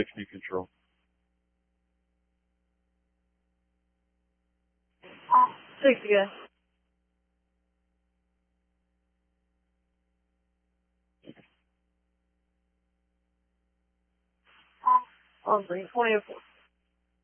view control. Thanks again. On 20 and 4.